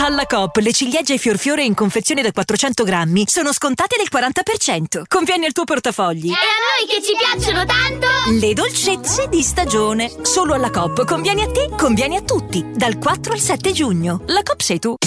Alla Coop le ciliegie fiorfiore in confezione da 400 grammi sono scontate del 40%. Conviene al tuo portafogli. E a noi che ci piacciono tanto! Le dolcezze di stagione. Solo alla Coop. Conviene a te, conviene a tutti. Dal 4 al 7 giugno. La Coop sei tu.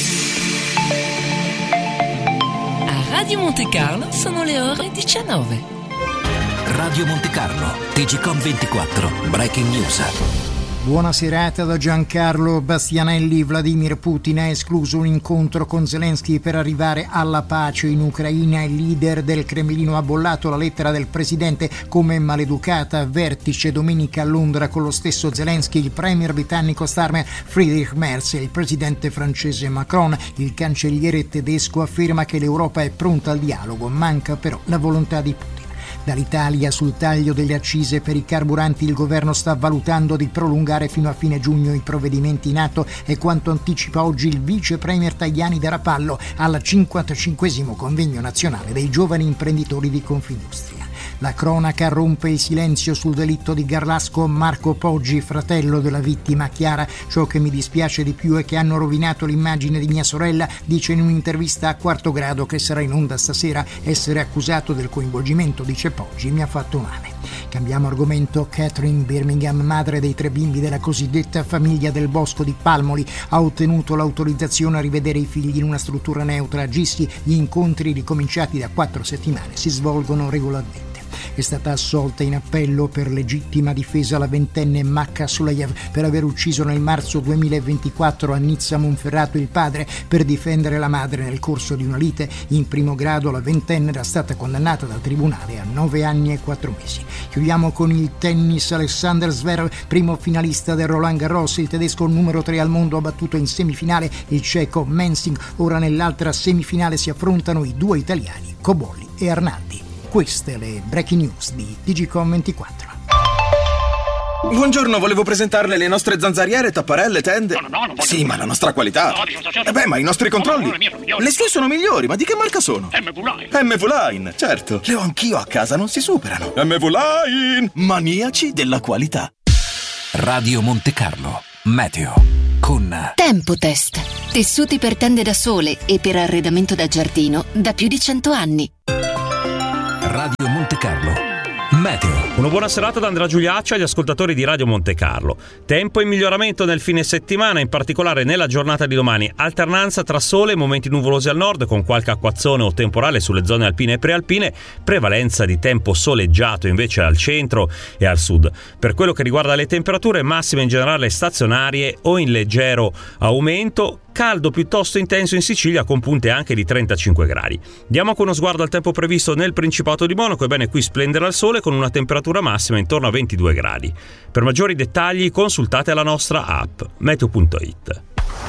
A Radio Monte Carlo sono le ore 19. Radio Monte Carlo, TGcom 24, Breaking News. Buona serata da Giancarlo Bastianelli. Vladimir Putin ha escluso un incontro con Zelensky per arrivare alla pace in Ucraina. Il leader del Cremlino ha bollato la lettera del presidente come maleducata. Vertice domenica a Londra con lo stesso Zelensky, il premier britannico Starmer Friedrich Merz e il presidente francese Macron. Il cancelliere tedesco afferma che l'Europa è pronta al dialogo, manca però la volontà di Putin. Dall'Italia sul taglio delle accise per i carburanti il governo sta valutando di prolungare fino a fine giugno i provvedimenti in atto e quanto anticipa oggi il vice premier Tajani da Rapallo al 55° convegno nazionale dei giovani imprenditori di Confindustria. La cronaca rompe il silenzio sul delitto di Garlasco. Marco Poggi, fratello della vittima Chiara: ciò che mi dispiace di più è che hanno rovinato l'immagine di mia sorella, dice in un'intervista a Quarto Grado che sarà in onda stasera. Essere accusato del coinvolgimento, dice Poggi, mi ha fatto male. Cambiamo argomento. Catherine Birmingham, madre dei 3 bimbi della cosiddetta famiglia del Bosco di Palmoli, ha ottenuto l'autorizzazione a rivedere i figli in una struttura neutra a Gischio. Gli incontri, ricominciati da 4 settimane, si svolgono regolarmente. È stata assolta in appello per legittima difesa la 20enne Makka Suleyev per aver ucciso nel marzo 2024 a Nizza Monferrato il padre per difendere la madre nel corso di una lite. In primo grado la 20enne era stata condannata dal tribunale a 9 anni e 4 mesi. Chiudiamo con il tennis. Alexander Zverev, primo finalista del Roland Garros, il tedesco numero 3 al mondo, ha battuto in semifinale il ceco Mensing. Ora nell'altra semifinale si affrontano i 2 italiani Cobolli e Arnaldi. Queste le breaking news di TGcom 24. Buongiorno, volevo presentarle le nostre zanzariere, tapparelle, tende. No, sì, ma la nostra qualità. Ma i nostri controlli. Le sue sono migliori, ma di che marca sono? MV Line, certo. Le ho anch'io a casa, non si superano. MV Line, maniaci della qualità. Radio Monte Carlo, meteo con Tempotest. Tessuti per tende da sole e per arredamento da giardino da più di 100 anni. Radio Monte Carlo, meteo. Una buona serata da Andrea Giuliaccio agli ascoltatori di Radio Monte Carlo. Tempo in miglioramento nel fine settimana, in particolare nella giornata di domani. Alternanza tra sole e momenti nuvolosi al nord, con qualche acquazzone o temporale sulle zone alpine e prealpine. Prevalenza di tempo soleggiato invece al centro e al sud. Per quello che riguarda le temperature, massime in generale stazionarie o in leggero aumento. Caldo piuttosto intenso in Sicilia, con punte anche di 35 gradi. Diamo con uno sguardo al tempo previsto nel Principato di Monaco. Ebbene, qui splenderà il sole con una temperatura massima intorno a 22 gradi. Per maggiori dettagli consultate la nostra app meteo.it.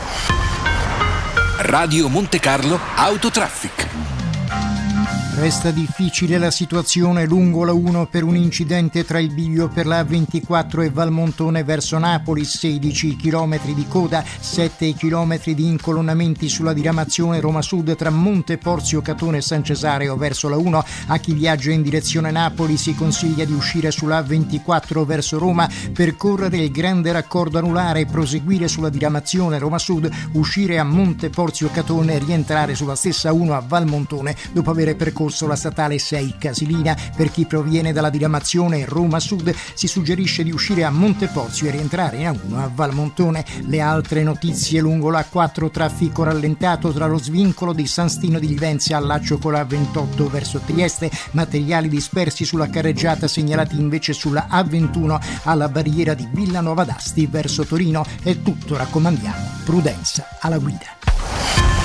Radio Monte Carlo Autotraffic. Resta difficile la situazione lungo la 1 per un incidente tra il bivio per la A24 e Valmontone verso Napoli. 16 km di coda, 7 km di incolonnamenti sulla diramazione Roma Sud tra Monte Porzio Catone e San Cesareo verso la 1. A chi viaggia in direzione Napoli si consiglia di uscire sulla A24 verso Roma, percorrere il grande raccordo anulare, proseguire sulla diramazione Roma Sud, uscire a Monte Porzio Catone e rientrare sulla stessa 1 a Valmontone dopo aver percorso la statale 6 Casilina. Per chi proviene dalla diramazione Roma Sud si suggerisce di uscire a Monteporzio e rientrare in A1 a Valmontone. Le altre notizie: lungo la 4 traffico rallentato tra lo svincolo di San Stino di Livenzia al laccio con la 28 verso Trieste, materiali dispersi sulla carreggiata segnalati invece sulla A21 alla barriera di Villanova d'Asti verso Torino. È tutto, raccomandiamo prudenza alla guida.